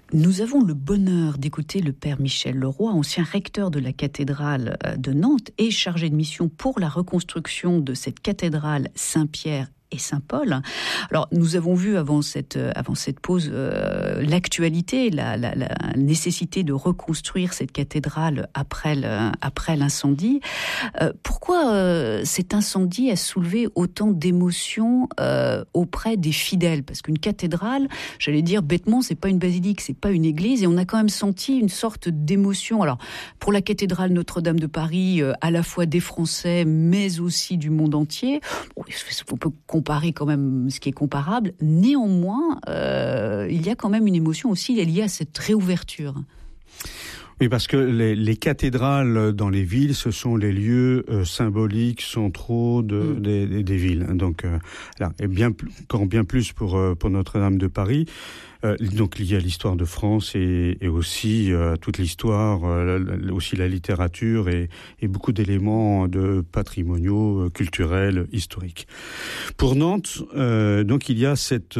Nous avons le bonheur d'écouter le père Michel Leroy, ancien recteur de la cathédrale de Nantes et chargé de mission pour la reconstruction de cette cathédrale Saint-Pierre et Saint-Paul. Alors, nous avons vu avant cette pause l'actualité, la nécessité de reconstruire cette cathédrale après l'incendie. Pourquoi cet incendie a soulevé autant d'émotions auprès des fidèles ? Parce qu'une cathédrale, j'allais dire bêtement, c'est pas une basilique, c'est pas une église, et on a quand même senti une sorte d'émotion. Alors, pour la cathédrale Notre-Dame de Paris, à la fois des Français, mais aussi du monde entier, on peut comparer quand même ce qui est comparable. Néanmoins, il y a quand même une émotion aussi liée à cette réouverture. Oui, parce que les cathédrales dans les villes, ce sont les lieux symboliques, centraux des villes. Donc, là, et encore bien plus pour Notre-Dame de Paris. Donc lié à l'histoire de France et aussi toute l'histoire, aussi la littérature et beaucoup d'éléments de patrimoniaux, culturels, historiques. Pour Nantes, donc il y a cet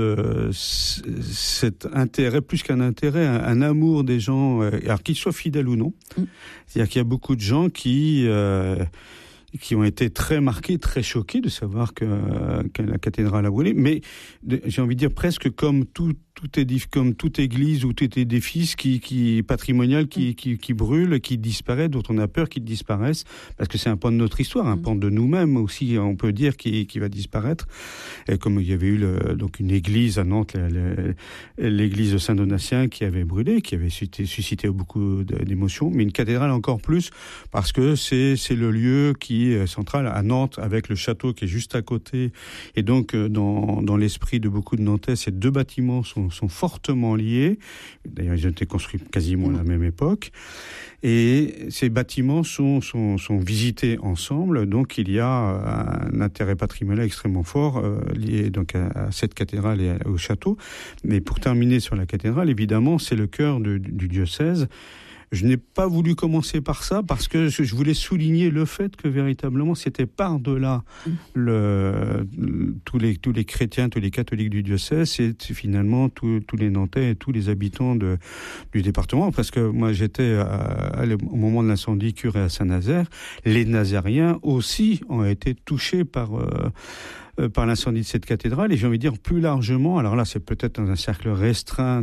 intérêt, plus qu'un intérêt, un amour des gens, alors qu'ils soient fidèles ou non. C'est-à-dire qu'il y a beaucoup de gens qui ont été très marqués, très choqués de savoir que la cathédrale a brûlé. Mais j'ai envie de dire presque comme comme toute église ou tout édifice patrimonial qui brûle, qui disparaît, dont on a peur qu'il disparaisse, parce que c'est un pan de notre histoire, un pan de nous-mêmes aussi, on peut dire, qui va disparaître. Et comme il y avait eu donc une église à Nantes, l'église de Saint-Donatien, qui avait brûlé, qui avait suscité beaucoup d'émotions, mais une cathédrale encore plus, parce que c'est le lieu qui est central à Nantes, avec le château qui est juste à côté. Et donc, dans l'esprit de beaucoup de Nantais, ces deux bâtiments sont fortement liés. D'ailleurs, ils ont été construits quasiment à la même époque. Et ces bâtiments sont visités ensemble. Donc, il y a un intérêt patrimonial extrêmement fort lié donc à cette cathédrale et au château. Mais pour terminer sur la cathédrale, évidemment, c'est le cœur du diocèse. Je n'ai pas voulu commencer par ça parce que je voulais souligner le fait que véritablement c'était par-delà tous les chrétiens, tous les catholiques du diocèse, c'est finalement tous les Nantais et tous les habitants du département. Parce que moi j'étais au moment de l'incendie curé à Saint-Nazaire, les Nazériens aussi ont été touchés par l'incendie de cette cathédrale, et j'ai envie de dire plus largement, alors là c'est peut-être dans un cercle restreint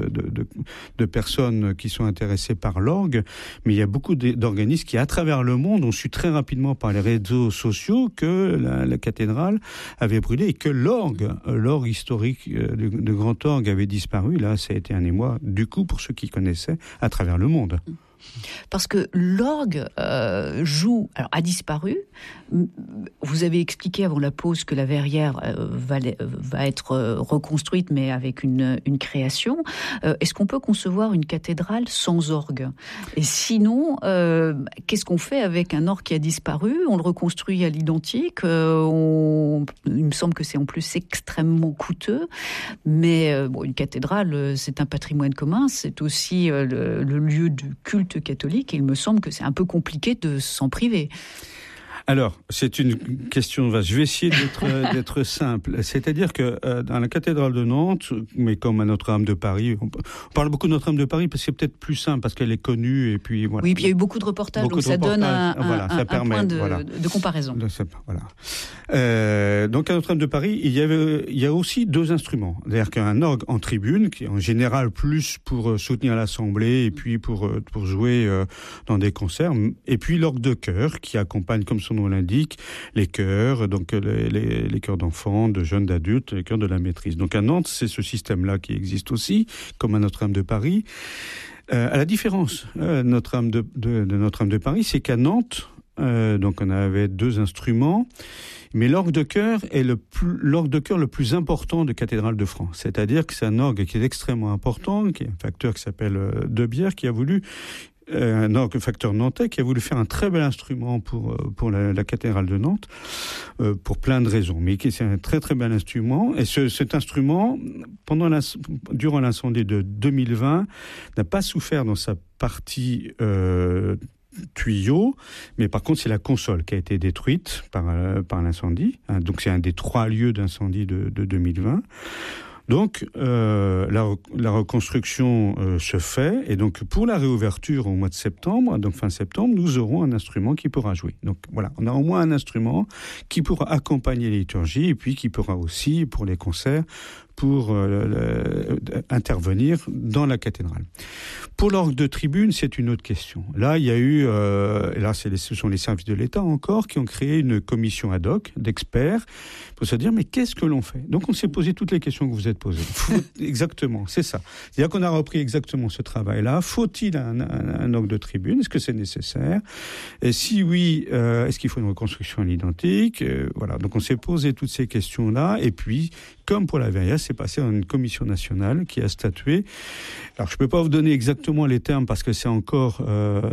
de personnes qui sont intéressées par l'orgue, mais il y a beaucoup d'organismes qui à travers le monde ont su très rapidement par les réseaux sociaux que la cathédrale avait brûlé et que l'orgue historique, le grand orgue avait disparu. Là ça a été un émoi du coup pour ceux qui connaissaient à travers le monde. Parce que l'orgue a disparu. Vous avez expliqué avant la pause que la verrière va être reconstruite, mais avec une création. Est-ce qu'on peut concevoir une cathédrale sans orgue ? Et sinon, qu'est-ce qu'on fait avec un orgue qui a disparu ? On le reconstruit à l'identique. Il me semble que c'est en plus extrêmement coûteux. Mais une cathédrale, c'est un patrimoine commun. C'est aussi le lieu du culte catholique, et il me semble que c'est un peu compliqué de s'en priver. Alors, c'est une question vaste. Je vais essayer d'être simple. C'est-à-dire que dans la cathédrale de Nantes, mais comme à Notre-Dame de Paris, on parle beaucoup de Notre-Dame de Paris parce que c'est peut-être plus simple, parce qu'elle est connue, et puis voilà. Oui, puis il y a eu beaucoup de reportages, donc ça donne un point de comparaison. Donc à Notre-Dame de Paris, il y a aussi deux instruments. C'est-à-dire qu'un orgue en tribune, qui est en général plus pour soutenir l'assemblée et puis pour jouer dans des concerts, et puis l'orgue de chœur qui accompagne, comme son nom l'indique, les chœurs, donc les chœurs d'enfants, de jeunes, d'adultes, les chœurs de la maîtrise. Donc à Nantes, c'est ce système-là qui existe aussi, comme à Notre-Dame de Paris. À la différence de Notre-Dame de Paris, c'est qu'à Nantes, donc on avait deux instruments, mais l'orgue de chœur est l'orgue de chœur le plus important de cathédrale de France. C'est-à-dire que c'est un orgue qui est extrêmement important, qui est un facteur qui s'appelle De Bière, qui a voulu un orgue facteur nantais qui a voulu faire un très bel instrument pour la cathédrale de Nantes, pour plein de raisons, mais c'est un très très bel instrument. Et cet instrument, durant l'incendie de 2020, n'a pas souffert dans sa partie tuyau, mais par contre c'est la console qui a été détruite par l'incendie. Donc c'est un des 3 lieux d'incendie de 2020. Donc, la reconstruction se fait, et donc pour la réouverture au mois de septembre, donc fin septembre, nous aurons un instrument qui pourra jouer. Donc voilà, on a au moins un instrument qui pourra accompagner les liturgies, et puis qui pourra aussi, pour les concerts, pour intervenir dans la cathédrale. Pour l'orgue de tribune, c'est une autre question. Là, il y a eu, ce sont les services de l'État encore qui ont créé une commission ad hoc d'experts pour se dire mais qu'est-ce que l'on fait ? Donc on s'est posé toutes les questions que vous êtes posées. Exactement, c'est ça. C'est-à-dire qu'on a repris exactement ce travail-là. Faut-il un orgue de tribune ? Est-ce que c'est nécessaire ? Et si oui, est-ce qu'il faut une reconstruction à l'identique ? Voilà. Donc on s'est posé toutes ces questions-là, et puis comme pour la Verrière, c'est passé à une commission nationale qui a statué. Alors, je ne peux pas vous donner exactement les termes parce que c'est encore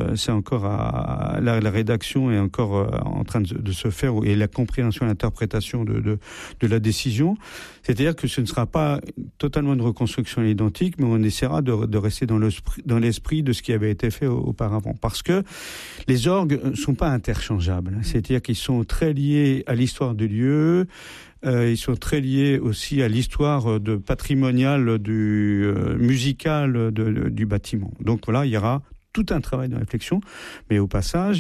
la rédaction est encore en train de se faire, et la compréhension et l'interprétation de la décision. C'est-à-dire que ce ne sera pas totalement une reconstruction à l'identique, mais on essaiera de rester dans l'esprit de ce qui avait été fait auparavant. Parce que les orgues ne sont pas interchangeables. C'est-à-dire qu'ils sont très liés à l'histoire du lieu. Ils sont très liés aussi à l'histoire patrimoniale musicale du bâtiment. Donc voilà, il y aura tout un travail de réflexion, mais au passage,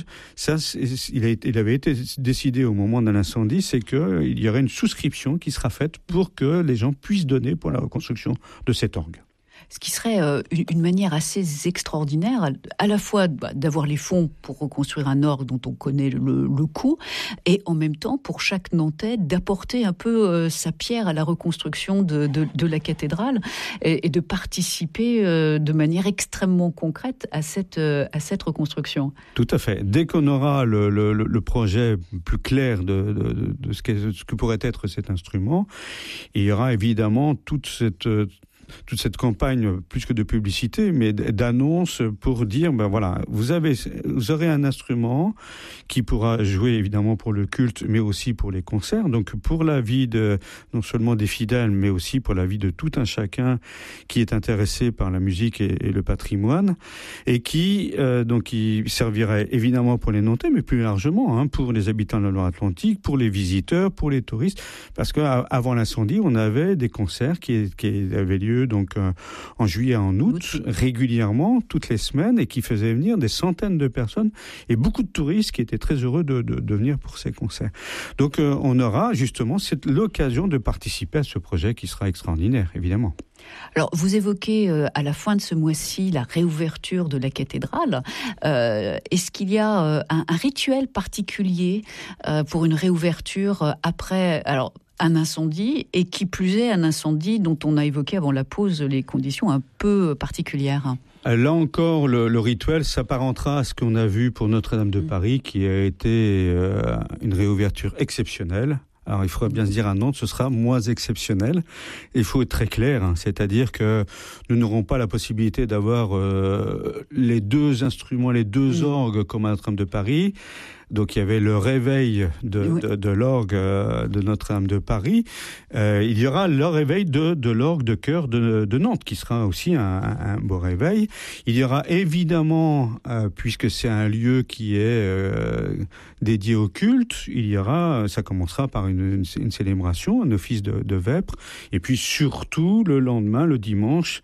il avait été décidé au moment de l'incendie, c'est qu'il y aurait une souscription qui sera faite pour que les gens puissent donner pour la reconstruction de cet orgue. Ce qui serait une manière assez extraordinaire, à la fois d'avoir les fonds pour reconstruire un orgue dont on connaît le coût, et en même temps, pour chaque Nantais, d'apporter un peu sa pierre à la reconstruction de la cathédrale, et de participer de manière extrêmement concrète à cette reconstruction. Tout à fait. Dès qu'on aura le projet plus clair de ce que pourrait être cet instrument, il y aura évidemment toute cette campagne, plus que de publicité, mais d'annonce pour dire, ben voilà, vous aurez un instrument qui pourra jouer évidemment pour le culte, mais aussi pour les concerts. Donc pour la vie non seulement des fidèles, mais aussi pour la vie de tout un chacun qui est intéressé par la musique et le patrimoine, et qui servirait évidemment pour les Nantais, mais plus largement pour les habitants de la Loire-Atlantique, pour les visiteurs, pour les touristes, parce qu'avant l'incendie, on avait des concerts qui avaient lieu donc en juillet, en août, régulièrement, toutes les semaines, et qui faisaient venir des centaines de personnes et beaucoup de touristes qui étaient très heureux de venir pour ces concerts. Donc on aura justement l'occasion de participer à ce projet qui sera extraordinaire, évidemment. Alors, vous évoquez à la fin de ce mois-ci la réouverture de la cathédrale. Est-ce qu'il y a un rituel particulier pour une réouverture après un incendie, et qui plus est un incendie dont on a évoqué avant la pause les conditions un peu particulières? Là encore, le rituel s'apparentera à ce qu'on a vu pour Notre-Dame de Paris, qui a été une réouverture exceptionnelle. Alors, il faudrait bien se dire à Nantes, ce sera moins exceptionnel. Il faut être très clair, c'est-à-dire que nous n'aurons pas la possibilité d'avoir les deux instruments, les deux orgues comme à Notre-Dame de Paris. Donc il y avait le réveil de l'orgue de Notre-Dame de Paris. Il y aura le réveil de l'orgue de chœur de Nantes, qui sera aussi un beau réveil. Il y aura évidemment, puisque c'est un lieu qui est dédié au culte, ça commencera par une célébration, un office de vêpres, et puis surtout le lendemain, le dimanche,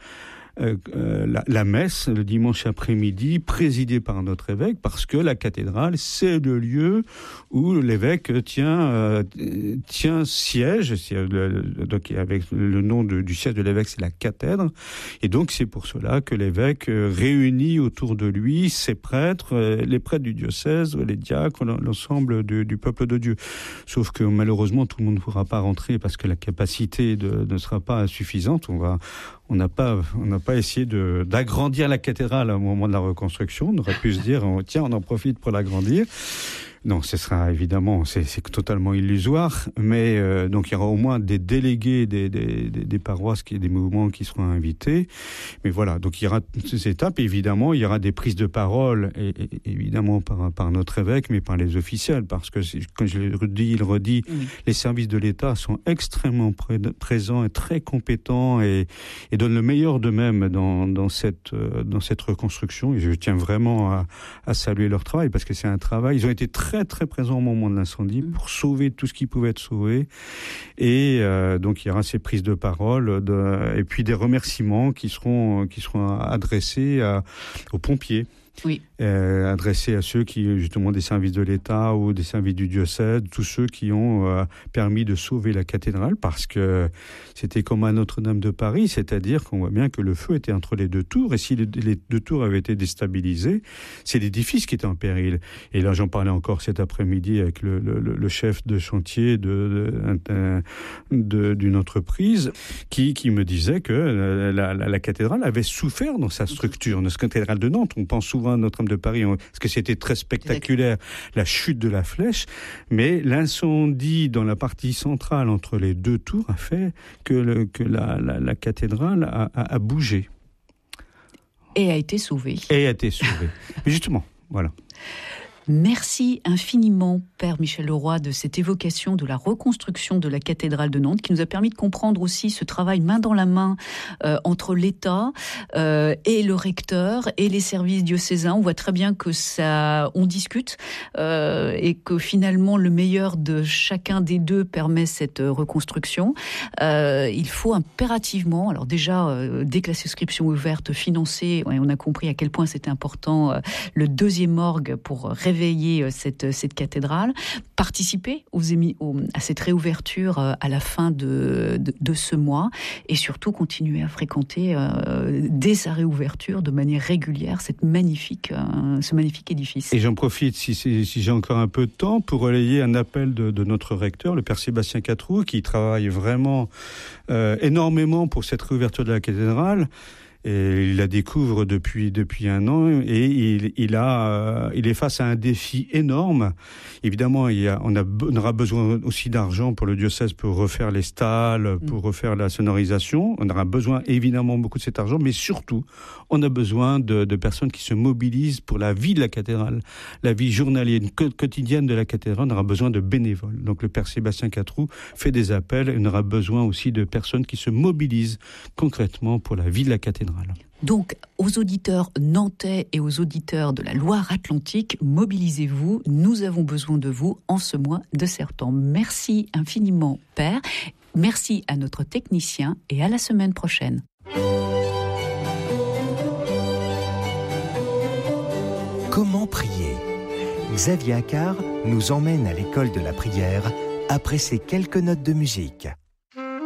la messe le dimanche après-midi, présidée par notre évêque, parce que la cathédrale, c'est le lieu où l'évêque tient siège. Donc, avec le nom du siège de l'évêque, c'est la cathèdre. Et donc, c'est pour cela que l'évêque réunit autour de lui ses prêtres, les prêtres du diocèse, les diacres, l'ensemble du peuple de Dieu. Sauf que malheureusement, tout le monde ne pourra pas rentrer parce que la capacité ne sera pas suffisante. On n'a pas essayé d'agrandir la cathédrale au moment de la reconstruction. On aurait pu se dire, tiens, on en profite pour l'agrandir. Non, ce sera évidemment, c'est totalement illusoire, mais donc il y aura au moins des délégués des paroisses, des mouvements qui seront invités. Mais voilà, donc il y aura ces étapes. Évidemment, il y aura des prises de parole, et évidemment par notre évêque, mais par les officiels, parce que, comme je il redit, les services de l'État sont extrêmement présents et très compétents et donnent le meilleur d'eux-mêmes dans cette reconstruction. Et je tiens vraiment à saluer leur travail, parce que c'est un travail. Ils ont été très très très présents au moment de l'incendie pour sauver tout ce qui pouvait être sauvé. Et donc il y aura ces prises de parole et puis des remerciements qui seront adressés aux pompiers. Oui. Adressés à ceux qui, justement, des services de l'État ou des services du diocèse, tous ceux qui ont permis de sauver la cathédrale, parce que c'était comme à Notre-Dame de Paris, c'est-à-dire qu'on voit bien que le feu était entre les deux tours, et si les deux tours avaient été déstabilisées, c'est l'édifice qui était en péril. Et là, j'en parlais encore cet après-midi avec le chef de chantier d'une entreprise qui me disait que la cathédrale avait souffert dans sa structure. Notre cathédrale de Nantes, on pense souvent à Notre-Dame de Paris, parce que c'était très spectaculaire, la chute de la flèche, mais l'incendie dans la partie centrale entre les deux tours a fait que la cathédrale a bougé. Et a été sauvée. Mais justement, voilà. Merci infiniment, Père Michel Leroy, de cette évocation de la reconstruction de la cathédrale de Nantes, qui nous a permis de comprendre aussi ce travail main dans la main entre l'État et le recteur et les services diocésains. On voit très bien que on discute et que finalement le meilleur de chacun des deux permet cette reconstruction. Il faut impérativement, alors déjà, dès que la souscription ouverte financée, on a compris à quel point c'était important, le deuxième orgue pour réveiller cette cathédrale, participer à cette réouverture à la fin de ce mois, et surtout continuer à fréquenter dès sa réouverture de manière régulière ce magnifique édifice. Et j'en profite, si j'ai encore un peu de temps, pour relayer un appel de notre recteur, le Père Sébastien Catroux, qui travaille vraiment énormément pour cette réouverture de la cathédrale. Et il la découvre depuis un an, et il est face à un défi énorme. Évidemment, on aura besoin aussi d'argent pour le diocèse pour refaire les stalles, pour refaire la sonorisation. On aura besoin évidemment beaucoup de cet argent, mais surtout, on a besoin de personnes qui se mobilisent pour la vie de la cathédrale, la vie journalière, quotidienne de la cathédrale. On aura besoin de bénévoles. Donc le Père Sébastien Catroux fait des appels. On aura besoin aussi de personnes qui se mobilisent concrètement pour la vie de la cathédrale. Donc, aux auditeurs nantais et aux auditeurs de la Loire-Atlantique, mobilisez-vous. Nous avons besoin de vous en ce mois de septembre. Merci infiniment, Père. Merci à notre technicien et à la semaine prochaine. Comment prier ? Xavier Accard nous emmène à l'école de la prière après ces quelques notes de musique.